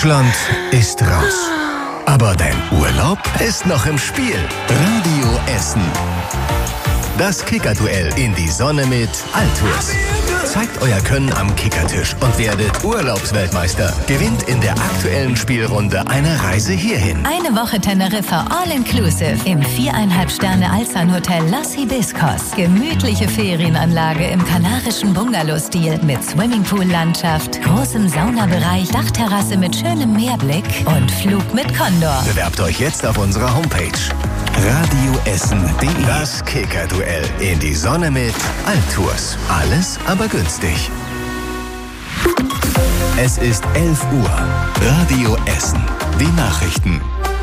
Deutschland ist raus. Aber dein Urlaub ist noch im Spiel. Radio Essen. Das Kickerduell in die Sonne mit Altours. Zeigt euer Können am Kickertisch und werdet Urlaubsweltmeister. Gewinnt in der aktuellen Spielrunde eine Reise hierhin. Eine Woche Teneriffa All-Inclusive im 4,5 Sterne Alzan-Hotel Los Hibiscos. Gemütliche Ferienanlage im kanarischen Bungalow-Stil mit Swimmingpool-Landschaft, großem Saunabereich, Dachterrasse mit schönem Meerblick und Flug mit Condor. Bewerbt euch jetzt auf unserer Homepage radioessen.de. Das Kickerduell in die Sonne mit Altours. Alles aber günstig. Es ist 11 Uhr. Radio Essen. Die Nachrichten.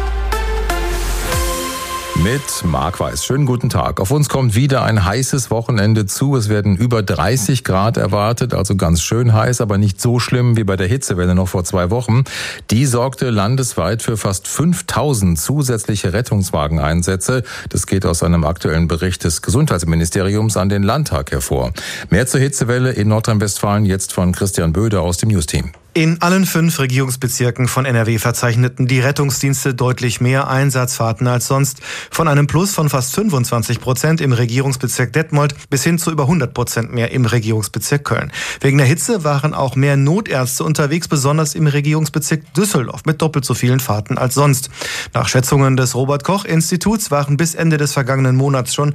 Mit Marc Weiß. Schönen guten Tag. Auf uns kommt wieder ein heißes Wochenende zu. Es werden über 30 Grad erwartet, also ganz schön heiß, aber nicht so schlimm wie bei der Hitzewelle noch vor 2 Wochen. Die sorgte landesweit für fast 5000 zusätzliche Rettungswageneinsätze. Das geht aus einem aktuellen Bericht des Gesundheitsministeriums an den Landtag hervor. Mehr zur Hitzewelle in Nordrhein-Westfalen jetzt von Christian Böder aus dem News-Team. In allen 5 Regierungsbezirken von NRW verzeichneten die Rettungsdienste deutlich mehr Einsatzfahrten als sonst. Von einem Plus von fast 25% im Regierungsbezirk Detmold bis hin zu über 100% mehr im Regierungsbezirk Köln. Wegen der Hitze waren auch mehr Notärzte unterwegs, besonders im Regierungsbezirk Düsseldorf mit doppelt so vielen Fahrten als sonst. Nach Schätzungen des Robert-Koch-Instituts waren bis Ende des vergangenen Monats schon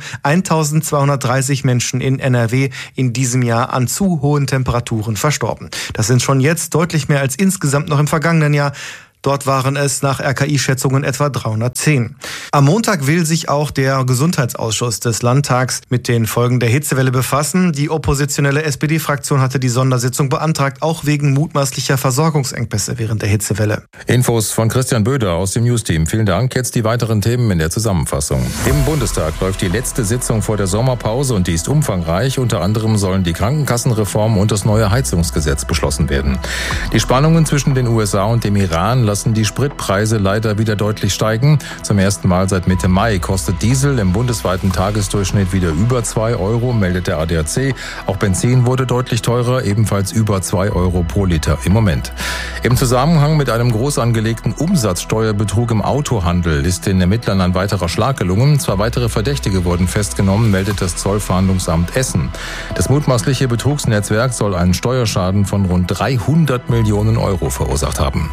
1230 Menschen in NRW in diesem Jahr an zu hohen Temperaturen verstorben. Das sind schon jetzt deutlich mehr als insgesamt noch im vergangenen Jahr. Dort waren es nach RKI-Schätzungen etwa 310. Am Montag will sich auch der Gesundheitsausschuss des Landtags mit den Folgen der Hitzewelle befassen. Die oppositionelle SPD-Fraktion hatte die Sondersitzung beantragt, auch wegen mutmaßlicher Versorgungsengpässe während der Hitzewelle. Infos von Christian Böder aus dem News-Team. Vielen Dank. Jetzt die weiteren Themen in der Zusammenfassung. Im Bundestag läuft die letzte Sitzung vor der Sommerpause und die ist umfangreich. Unter anderem sollen die Krankenkassenreform und das neue Heizungsgesetz beschlossen werden. Die Spannungen zwischen den USA und dem Iran lassen die Spritpreise leider wieder deutlich steigen. Zum ersten Mal seit Mitte Mai kostet Diesel im bundesweiten Tagesdurchschnitt wieder über 2 Euro, meldet der ADAC. Auch Benzin wurde deutlich teurer, ebenfalls über 2 Euro pro Liter im Moment. Im Zusammenhang mit einem groß angelegten Umsatzsteuerbetrug im Autohandel ist den Ermittlern ein weiterer Schlag gelungen. 2 weitere Verdächtige wurden festgenommen, meldet das Zollfahndungsamt Essen. Das mutmaßliche Betrugsnetzwerk soll einen Steuerschaden von rund 300 Millionen Euro verursacht haben.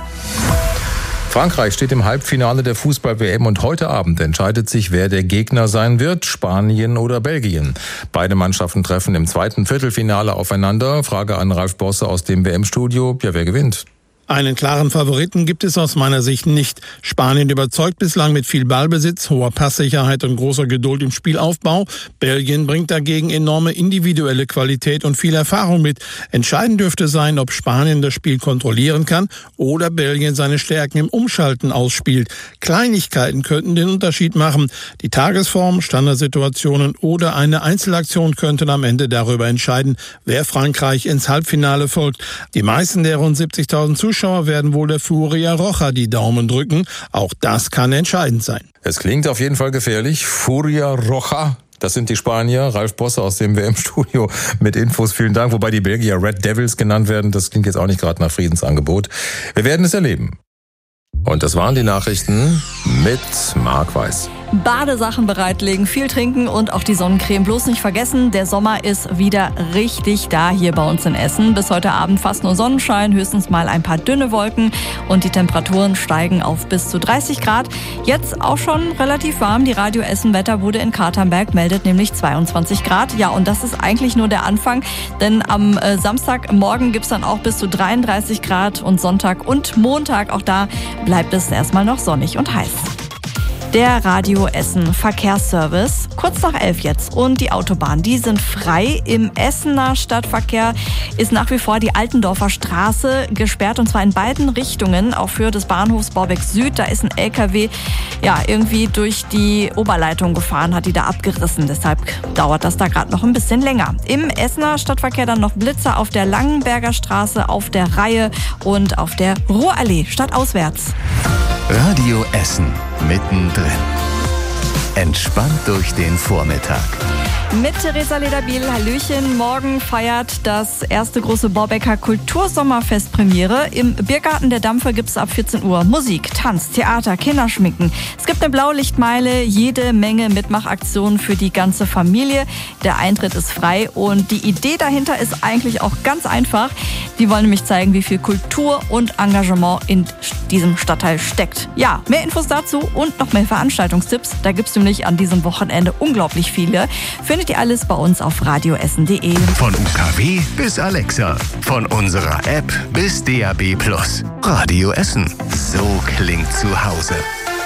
Frankreich steht im Halbfinale der Fußball-WM und heute Abend entscheidet sich, wer der Gegner sein wird, Spanien oder Belgien. Beide Mannschaften treffen im zweiten Viertelfinale aufeinander. Frage an Ralf Bosse aus dem WM-Studio. Ja, wer gewinnt? Einen klaren Favoriten gibt es aus meiner Sicht nicht. Spanien überzeugt bislang mit viel Ballbesitz, hoher Passsicherheit und großer Geduld im Spielaufbau. Belgien bringt dagegen enorme individuelle Qualität und viel Erfahrung mit. Entscheidend dürfte sein, ob Spanien das Spiel kontrollieren kann oder Belgien seine Stärken im Umschalten ausspielt. Kleinigkeiten könnten den Unterschied machen. Die Tagesform, Standardsituationen oder eine Einzelaktion könnten am Ende darüber entscheiden, wer Frankreich ins Halbfinale folgt. Die meisten der rund 70.000 Zuschauer werden wohl der Furia Roja die Daumen drücken. Auch das kann entscheidend sein. Es klingt auf jeden Fall gefährlich. Furia Roja. Das sind die Spanier. Ralf Bosse aus dem WM-Studio mit Infos. Vielen Dank. Wobei die Belgier Red Devils genannt werden. Das klingt jetzt auch nicht gerade nach Friedensangebot. Wir werden es erleben. Und das waren die Nachrichten mit Marc Weiß. Badesachen bereitlegen, viel trinken und auch die Sonnencreme bloß nicht vergessen. Der Sommer ist wieder richtig da hier bei uns in Essen. Bis heute Abend fast nur Sonnenschein, höchstens mal ein paar dünne Wolken und die Temperaturen steigen auf bis zu 30 Grad. Jetzt auch schon relativ warm. Die Radio Essen Wetterbude in Katernberg meldet nämlich 22 Grad. Ja, und das ist eigentlich nur der Anfang, denn am Samstagmorgen gibt's dann auch bis zu 33 Grad und Sonntag und Montag, auch da bleibt es erstmal noch sonnig und heiß. Der Radio Essen Verkehrsservice, kurz nach 11 jetzt. Und die Autobahnen, die sind frei. Im Essener Stadtverkehr ist nach wie vor die Altendorfer Straße gesperrt. Und zwar in beiden Richtungen. Auch für des Bahnhofs Borbeck Süd. Da ist ein LKW irgendwie durch die Oberleitung gefahren, hat die da abgerissen. Deshalb dauert das da gerade noch ein bisschen länger. Im Essener Stadtverkehr dann noch Blitzer auf der Langenberger Straße, auf der Reihe und auf der Ruhrallee stadtauswärts. Radio Essen mittendrin. Entspannt durch den Vormittag. Mit Theresa Lederbiel, hallöchen. Morgen feiert das erste große Borbecker Kultursommerfest Premiere. Im Biergarten der Dampfer gibt es ab 14 Uhr Musik, Tanz, Theater, Kinderschminken. Es gibt eine Blaulichtmeile, jede Menge Mitmachaktionen für die ganze Familie. Der Eintritt ist frei und die Idee dahinter ist eigentlich auch ganz einfach. Die wollen nämlich zeigen, wie viel Kultur und Engagement in diesem Stadtteil steckt. Ja, mehr Infos dazu und noch mehr Veranstaltungstipps. Da gibt es nämlich an diesem Wochenende unglaublich viele. Findet ihr alles bei uns auf radioessen.de. Von UKW bis Alexa. Von unserer App bis DAB+. Radio Essen. So klingt zu Hause.